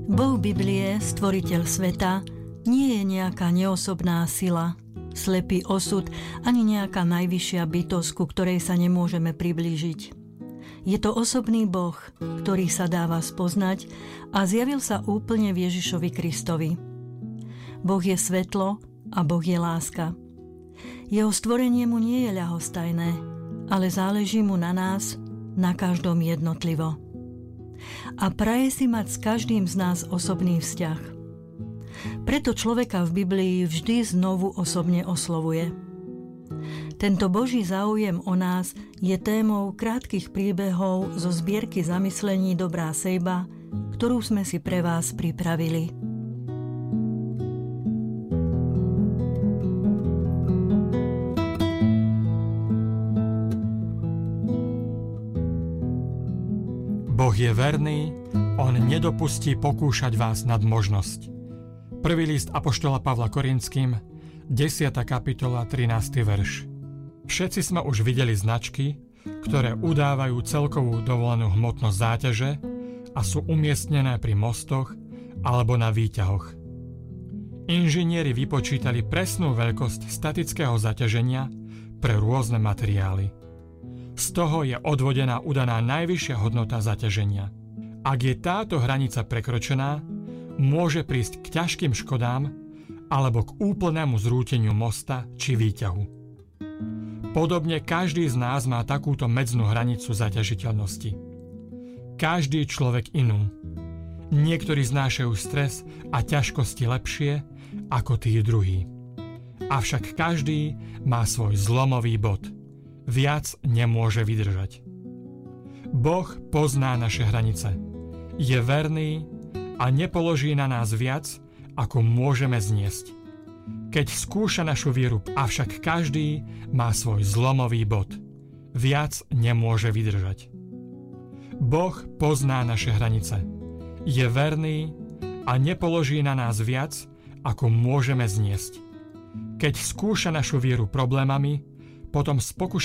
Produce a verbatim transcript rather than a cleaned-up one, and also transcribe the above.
Boh Biblie, stvoriteľ sveta, nie je nejaká neosobná sila, slepý osud ani nejaká najvyššia bytosť, ku ktorej sa nemôžeme priblížiť. Je to osobný Boh, ktorý sa dáva spoznať a zjavil sa úplne v Ježišovi Kristovi. Boh je svetlo a Boh je láska. Jeho stvorenie mu nie je ľahostajné, ale záleží mu na nás, na každom jednotlivo. A praje si mať s každým z nás osobný vzťah. Preto človeka v Biblii vždy znovu osobne oslovuje. Tento Boží záujem o nás je témou krátkych príbehov zo zbierky zamyslení Dobrá sejba, ktorú sme si pre vás pripravili. Boh je verný, on nedopustí pokúšať vás nad možnosť. Prvý list apoštola Pavla Korinským, desiata kapitola, trinásty verš. Všetci sme už videli značky, ktoré udávajú celkovú dovolenú hmotnosť záťaže a sú umiestnené pri mostoch alebo na výťahoch. Inžinieri vypočítali presnú veľkosť statického zaťaženia pre rôzne materiály. Z toho je odvodená udaná najvyššia hodnota zaťaženia. Ak je táto hranica prekročená, môže prísť k ťažkým škodám alebo k úplnému zrúteniu mosta či výťahu. Podobne každý z nás má takúto medznú hranicu zaťažiteľnosti. Každý človek inú. Niektorí znášajú stres a ťažkosti lepšie ako tí druhí. Avšak každý má svoj zlomový bod. Viac nemôže vydržať. Boh pozná naše hranice. Je verný a nepoloží na nás viac, ako môžeme zniesť. Keď skúša našu vieru, avšak každý má svoj zlomový bod. Viac nemôže vydržať. Boh pozná naše hranice. Je verný a nepoloží na nás viac, ako môžeme zniesť. Keď skúša našu vieru problémami, potom s pokušením